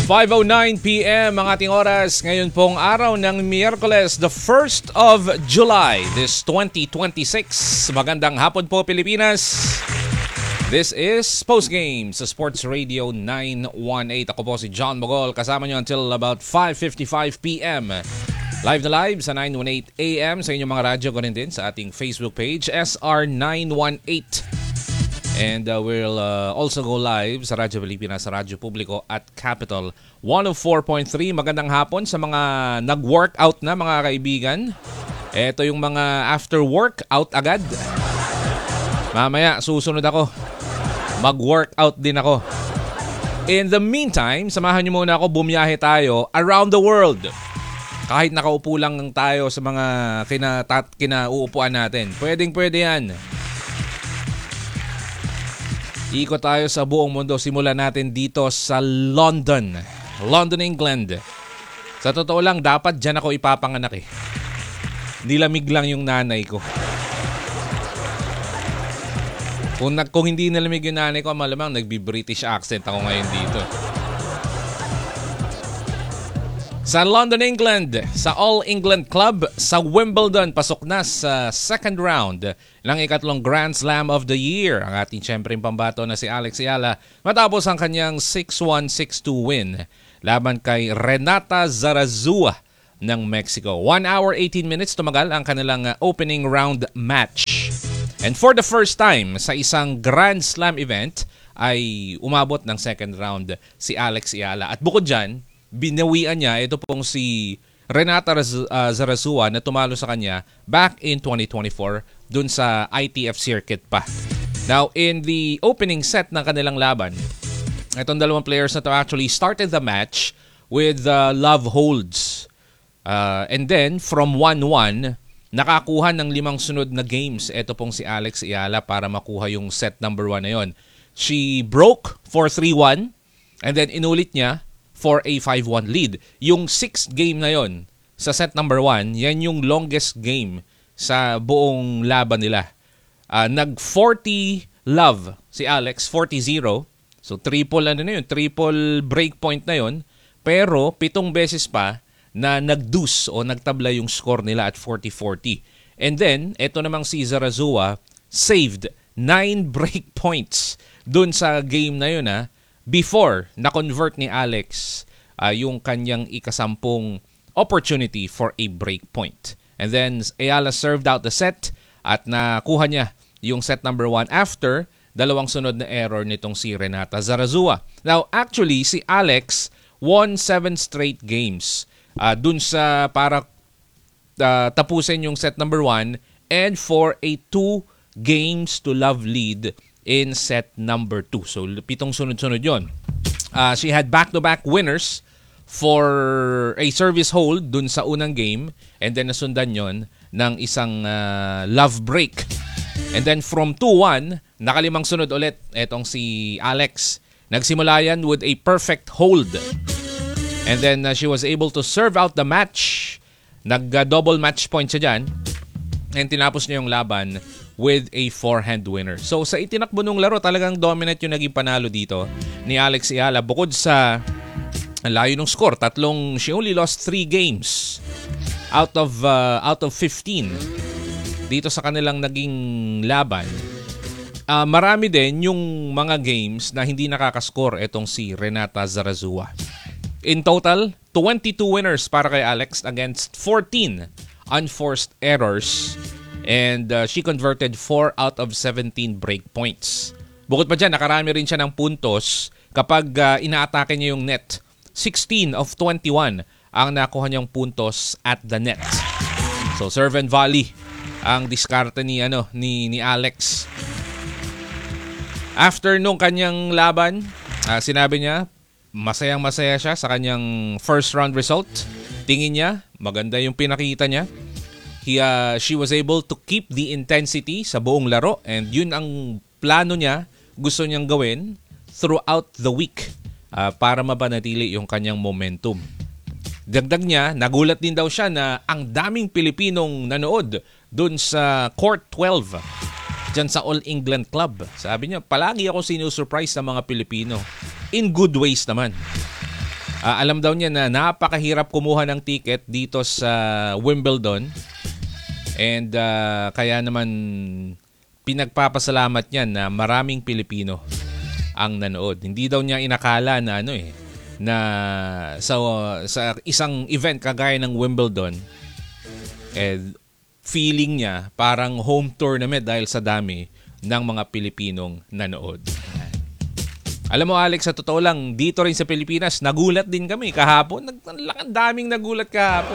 5:09 p.m. ang ating oras ngayon pong araw ng Miyerkules, the 1st of July, this 2026. Magandang hapon po, Pilipinas. This is Postgame sa Sports Radio 918. Ako po si John Mogol, kasama nyo until about 5:55 p.m. Live na live sa 918 a.m. sa inyong mga radyo, ganun din sa ating Facebook page, SR918. And we'll also go live sa Radyo Pilipinas, sa Radyo Publiko at Capital 104.3. Magandang hapon sa mga nag-workout na mga kaibigan. Ito yung mga after workout agad. Mamaya susunod ako. Mag-workout din ako. In the meantime, samahan niyo muna ako, bumiyahe tayo around the world. Kahit nakaupo lang tayo sa mga kinauupuan natin. Pwedeng-pwede yan. Ikot tayo sa buong mundo. Simulan natin dito sa London, England. Sa totoo lang, dapat dyan ako ipapanganak eh. Nilamig lang yung nanay ko. Kung hindi nilamig yung nanay ko, malamang nagbi-British accent ako ngayon dito. Sa London, England, sa All England Club, sa Wimbledon, pasok na sa second round ng ikatlong Grand Slam of the Year. Ang ating siyempreng pambato na si Alex Ayala matapos ang kanyang 6-1, 6-2 win laban kay Renata Zarazua ng Mexico. 1 hour 18 minutes tumagal ang kanilang opening round match. And for the first time sa isang Grand Slam event ay umabot ng second round si Alex Ayala. At bukod dyan, binawian niya ito pong si Renata Zarazua na tumalo sa kanya back in 2024 dun sa ITF circuit pa. Now, in the opening set ng kanilang laban, itong dalawang players na to actually started the match with love holds. And then, from 1-1, nakakuha ng 5 sunod na games ito pong si Alex Ayala para makuha yung set number 1 na yon. She broke for 3-1 and then inulit niya for a 5-1 lead. Yung 6th game na yon sa set number 1, yan yung longest game sa buong laban nila. Nag-40 love si Alex, 40-0. So triple triple breakpoint na yon. Pero 7 beses pa na nag-deuce o nagtabla yung score nila at 40-40. And then, eto namang si Zarazua saved 9 breakpoints dun sa game na yun before na-convert ni Alex yung kanyang ikasampung opportunity for a break point. And then Ayala served out the set at nakuha niya yung set number 1 after 2 sunod na error nitong si Renata Zarazua. Now, actually, si Alex won 7 straight games dun sa para tapusin yung set number 1 and for a 2 games to love lead in set number 2. So, 7 sunod-sunod yun. She had back-to-back winners for a service hold dun sa unang game and then nasundan yon ng isang love break. And then from 2-1, nakalimang sunod ulit etong si Alex. Nagsimula yan with a perfect hold. And then she was able to serve out the match. Nag-double match point siya dyan. And tinapos niya yung laban with a forehand winner. So sa itinakbo nung laro, talagang dominant yung naging panalo dito ni Alex Ayala. Bukod sa layo ng score, she only lost 3 games out of 15 dito sa kanilang naging laban. Marami din yung mga games na hindi nakakascore etong si Renata Zarazua. In total, 22 winners para kay Alex against 14 unforced errors. And she converted 4 out of 17 break points. Bukod pa dyan, nakarami rin siya ng puntos kapag inaatake niya yung net. 16 of 21 ang nakuha niyang puntos at the net. So serve and volley ang diskarte ni Alex. After nung kanyang laban, sinabi niya masayang-masaya siya sa kanyang first round result. Tingin niya maganda yung pinakita niya. She was able to keep the intensity sa buong laro and yun ang plano niya, gusto niyang gawin throughout the week para mapanatili yung kanyang momentum. Dagdag niya, nagulat din daw siya na ang daming Pilipinong nanood dun sa Court 12 dyan sa All England Club. Sabi niya, palagi ako sinusurprise sa mga Pilipino. In good ways naman. Alam daw niya na napakahirap kumuha ng ticket dito sa Wimbledon. And kaya naman pinagpapasalamat niya na maraming Pilipino ang nanood. Hindi daw niya inakala na na sa isang event kagaya ng Wimbledon, feeling niya parang home tournament dahil sa dami ng mga Pilipinong nanood. Alam mo Alex, sa totoo lang, dito rin sa Pilipinas, nagulat din kami kahapon. Ang daming nagulat kahapon.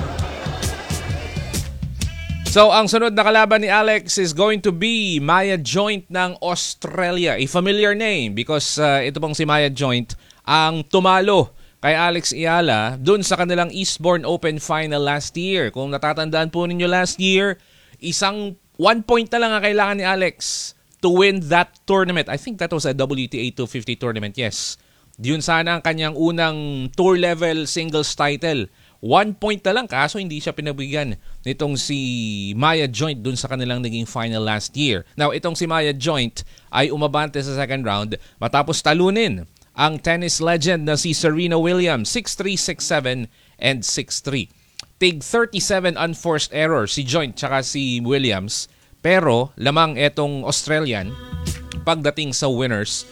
So, ang sunod na kalaban ni Alex is going to be Maya Joint ng Australia. A familiar name because ito pong si Maya Joint ang tumalo kay Alex Eala dun sa kanilang Eastbourne Open Final last year. Kung natatandaan po ninyo last year, 1 point na lang ang kailangan ni Alex to win that tournament. I think that was a WTA 250 tournament, yes. Yun sana ang kanyang unang tour level singles title. 1 point na lang, kaso hindi siya pinabigyan nitong si Maya Joint dun sa kanilang naging final last year. Now, itong si Maya Joint ay umabante sa second round matapos talunin ang tennis legend na si Serena Williams, 6-3, 6-7, and 6-3. Tig 37 unforced errors si Joint tsaka si Williams. Pero lamang etong Australian pagdating sa winners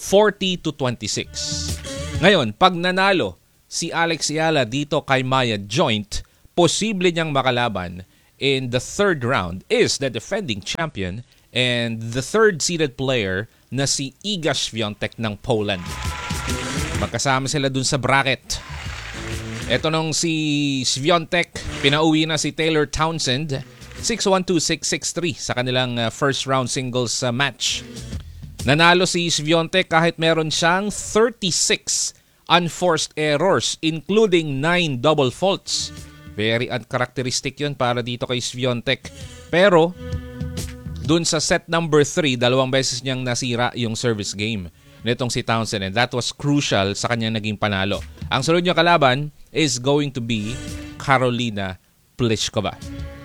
40-26. Ngayon, pag nanalo si Alex Eala dito kay Maya Joint, posible niyang makalaban in the third round is the defending champion and the third-seeded player na si Iga Świątek ng Poland. Magkasama sila dun sa bracket. Ito nung si Świątek, pinauwi na si Taylor Townsend 6-1-2-6-6-3 sa kanilang first round singles match. Nanalo si Świątek kahit meron siyang 36 unforced errors including 9 double faults. Very uncharacteristic yun para dito kay Świątek. Pero dun sa set number 3, 2 beses niyang nasira yung service game nitong si Townsend and that was crucial sa kanyang naging panalo. Ang sunod niyang kalaban is going to be Karolina Pliskova.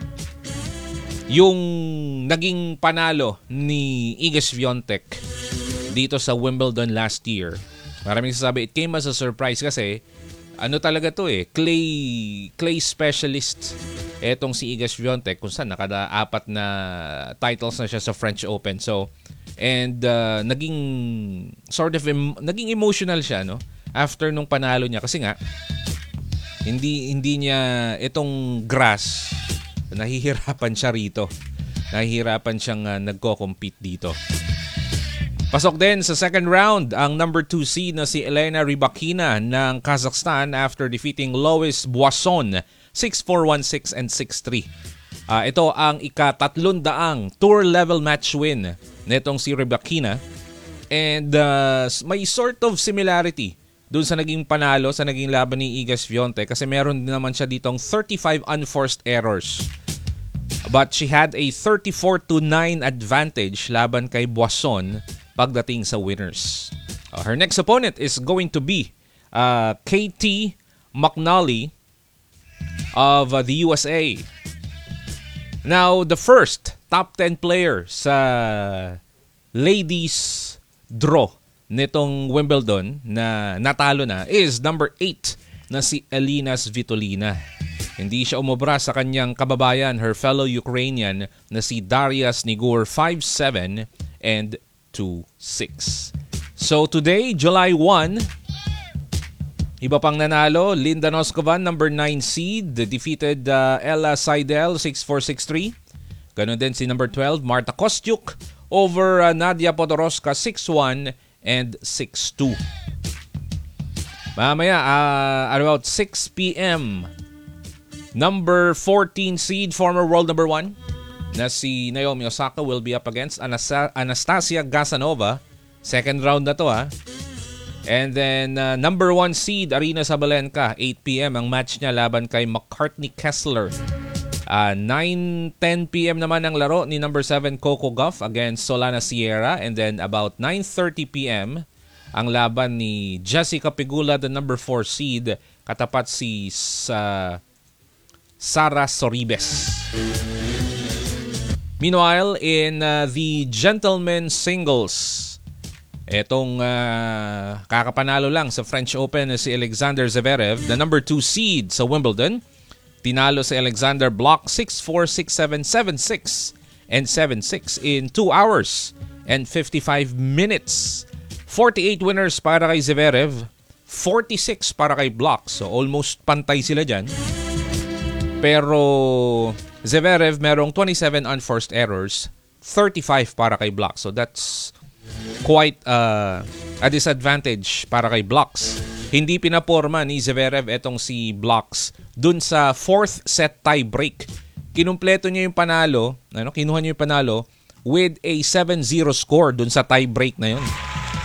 Yung naging panalo ni Iga Świątek dito sa Wimbledon last year, maraming sasabi it came as a surprise kasi talaga to clay specialist etong si Iga Świątek kung saan nakada-4 na titles na siya sa French Open. So naging sort of naging emotional siya after nung panalo niya kasi nga hindi niya itong grass, nahihirapan siya rito. Nahihirapan siyang nagko-compete dito. Pasok din sa second round ang number 2 seed na si Elena Rybakina ng Kazakhstan after defeating Lois Boisson 6-4, 1-6, and 6-3. Ito ang ika-300 tour level match win netong si Rybakina. And may sort of similarity dun sa naging panalo sa naging laban ni Iga Świątek kasi meron din naman siya ditong 35 unforced errors. But she had a 34-9 advantage laban kay Boisson pagdating sa winners. Her next opponent is going to be Katie McNally of the USA. Now, the first top 10 player sa ladies draw nitong Wimbledon na natalo na is number 8 na si Elina Svitolina. Hindi siya umobra sa kanyang kababayan, her fellow Ukrainian na si Daria Snigur 5-7 and 2-6. So today, July 1, iba pang nanalo, Linda Noskovan, number 9 seed, defeated Ella Seidel 6-4, 6-3. Ganon din si number 12, Marta Kostyuk over Nadia Podoroska 6-1 and 6-2. Mamaya, about 6 p.m., number 14 seed, former world number 1, na si Naomi Osaka will be up against Anastasia Gasanova. Second round na to And then number 1 seed, Arina Sabalenka, 8 p.m. ang match niya laban kay McCartney Kessler. 9:10 p.m. naman ang laro ni number 7 Coco Gauff against Solana Sierra. And then about 9:30 p.m. ang laban ni Jessica Pegula, the number 4 seed, katapat si Sara Sorribes. Meanwhile, in the gentlemen's singles, Etong kakapanalo lang sa French Open na si Alexander Zverev, the number 2 seed sa Wimbledon. Tinalo si Alexander block 6-4, 6-7, 7-6, and 7-6 in 2 hours and 55 minutes. 48 winners para kay Zverev, 46 para kay Block. So almost pantay sila dyan. Pero Zverev merong 27 unforced errors, 35 para kay Block. So that's quite a disadvantage para kay Blocks. Hindi pinaporma ni Zverev etong si Blocks dun sa 4th set tie break. Kinumpleto niya yung panalo, kinuha niya yung panalo with a 7-0 score dun sa tie break na yun.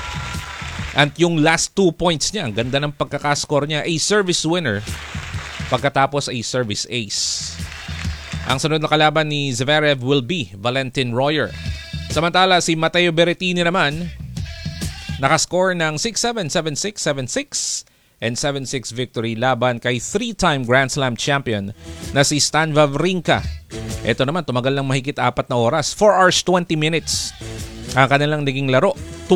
At yung last 2 points niya, ang ganda ng pagkakascore niya, a service winner pagkatapos a service ace. Ang sunod na kalaban ni Zverev will be Valentin Royer. Samantala, si Matteo Berrettini naman, nakascore ng 6-7, 7-6, 7-6, and 7-6 victory laban kay 3-time Grand Slam champion na si Stan Wawrinka. Ito naman, tumagal ng mahigit 4 na oras. 4 hours, 20 minutes. Ang kanilang naging laro.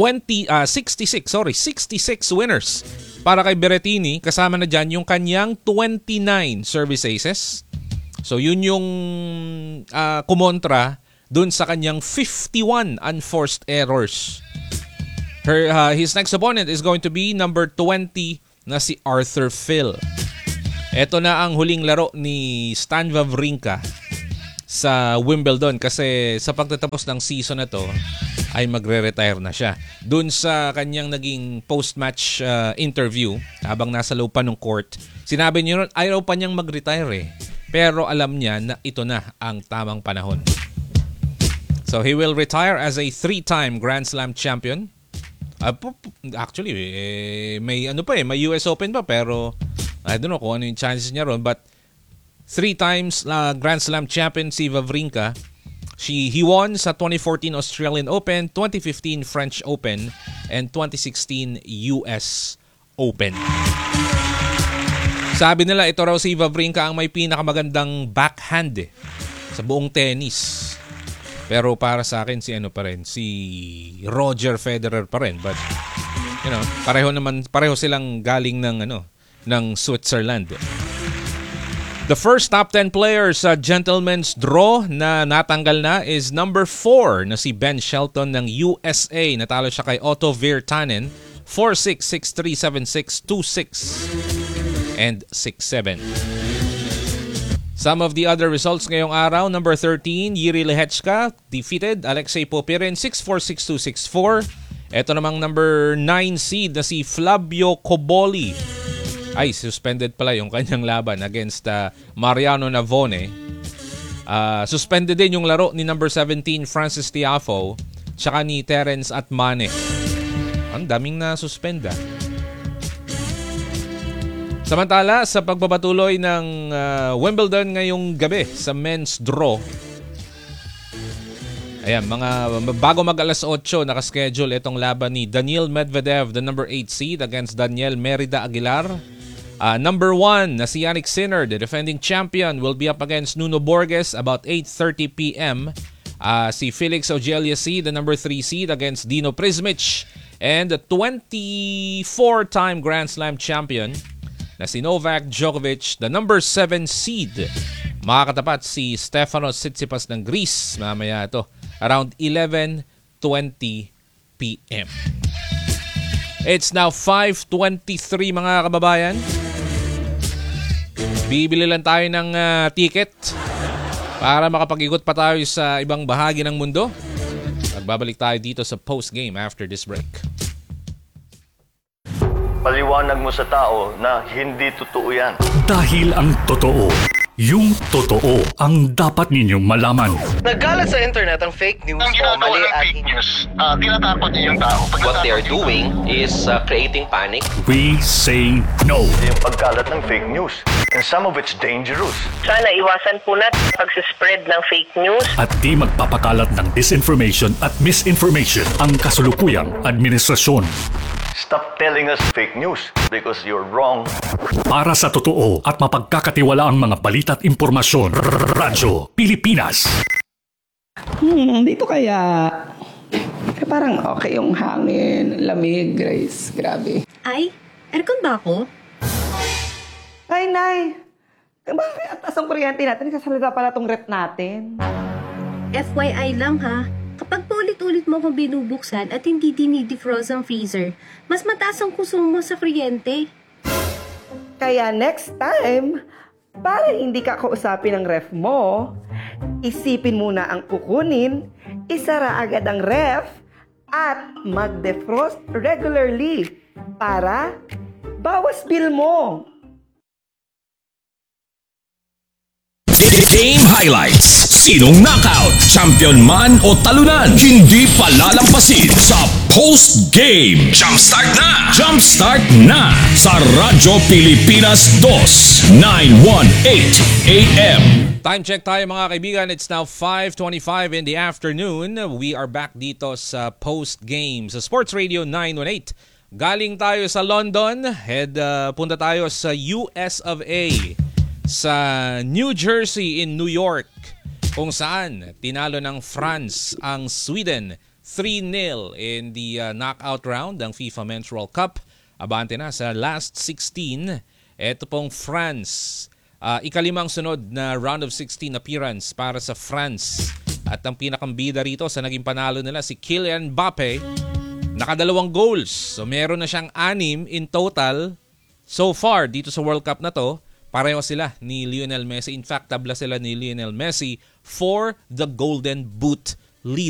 66 winners para kay Berrettini. Kasama na dyan yung kanyang 29 service aces. So yun yung kumontra dun sa kanyang 51 unforced errors. His next opponent is going to be number 20 na si Arthur Phil. Ito na ang huling laro ni Stan Wawrinka sa Wimbledon kasi sa pagtatapos ng season na to ay magre-retire na siya. Dun sa kanyang naging post-match interview habang nasa loob pa ng court, sinabi niya ayaw pa niyang mag-retire pero alam niya na ito na ang tamang panahon. So he will retire as a 3-time Grand Slam champion. Actually, may may US Open pa pero I don't know kung ano yung chances niya ron, but 3 times Grand Slam champion si Wawrinka. He won sa 2014 Australian Open, 2015 French Open, and 2016 US Open. Sabi nila ito raw si Wawrinka ang may pinakamagandang backhand sa buong tennis. Pero para sa akin si Roger Federer pa rin, but pareho silang galing ng Switzerland. The first top 10 players sa gentleman's draw na natanggal na is number 4 na si Ben Shelton ng USA. Natalo siya kay Otto Virtanen 4-6, 6-3, 7-6, 2-6 and 6-7. Some of the other results ngayong araw, number 13, Jiří Lehečka defeated Alexei Popyrin 6-4, 6-2, 6-4. Ito namang number 9 seed na si Flavio Cobolli. Ay, suspended pala yung kanyang laban against Mariano Navone. Suspended din yung laro ni number 17, Francis Tiafoe, tsaka ni Terence Atmane. Ang daming na suspend Samantala, sa pagpapatuloy ng Wimbledon ngayong gabi sa men's draw, ayan, bago mag alas 8, nakaschedule itong laban ni Daniil Medvedev, the number 8 seed, against Daniel Merida Aguilar. Number 1 na si Jannik Sinner, the defending champion, will be up against Nuno Borges about 8:30 p.m. Si Felix Auger-Aliassime, the number 3 seed, against Dino Prismic. And the 24-time Grand Slam champion na si Novak Djokovic, the number 7 seed. Makakatapat si Stefanos Tsitsipas ng Greece mamaya ito around 11:20 p.m. It's now 5:23 mga kababayan. Bibili lang tayo ng ticket para makapag-ikot pa tayo sa ibang bahagi ng mundo. Magbabalik tayo dito sa post-game after this break. Paliwanag mo sa tao na hindi totoo yan. Dahil ang totoo, yung totoo ang dapat ninyong malaman. Nagkalat sa internet ang fake news Ang o ginagawa mali ng at fake news, tinatakot niyo yung tao. What they are doing is creating panic. We say no. Yung pagkalat ng fake news. And some of it's dangerous. Sana iwasan po natin pag-spread ng fake news. At di magpapakalat ng disinformation at misinformation ang kasulukuyang administrasyon. Stop telling us fake news because you're wrong. Para sa totoo at mapagkakatiwalaang mga balita at impormasyon, Radyo Pilipinas. Dito kaya parang okay yung hangin, lamig, Grace. Grabe. Ay, aircon ba ako? Ay, Nay! Bakit ang taas ang kuryente natin? Kasalita pala tong rep natin. FYI lang ha, kapag paulit-ulit mo akong binubuksan at hindi dinidefrost ang freezer, mas mataas ang konsumo sa kuryente. Kaya next time, para hindi ka kausapin ng ref mo, isipin muna ang kukunin, isara agad ang ref, at mag-defrost regularly para bawas bill mo. Game highlights. Sinong knockout, champion man o talunan, hindi palalampasin sa post-game. Jumpstart na! Jumpstart na! Sa Radyo Pilipinas 2, 918 AM. Time check tayo mga kaibigan. It's now 5:25 in the afternoon. We are back dito sa post-game sa Sports Radio 918. Galing tayo sa London. Punta tayo sa US of A. Sa New Jersey in New York, kung saan tinalo ng France ang Sweden 3-0 in the knockout round ng FIFA Men's World Cup. Abante na sa last 16. Ito pong France, ikalimang sunod na round of 16 appearance para sa France. At ang pinakambida rito sa naging panalo nila si Kylian Mbappe, nakadalawang goals. So meron na siyang 6 in total so far dito sa World Cup na to. Pareho sila ni Lionel Messi. In fact, tabla sila ni Lionel Messi for the Golden Boot lead.